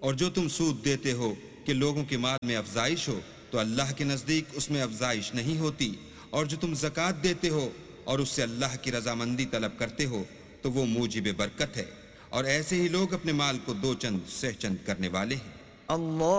और जो तुम सूद देते हो कि लोगों के माल में अफजाइश हो, तो अल्लाह के नज़दीक उसमें अफजाइश नहीं होती। और जो तुम ज़कात देते हो और उससे अल्लाह की रजामंदी तलब करते हो, तो वो मूजिब बरकत है। और ऐसे ही लोग अपने माल को दो चंद सह चंद करने वाले हैं। अल्लाह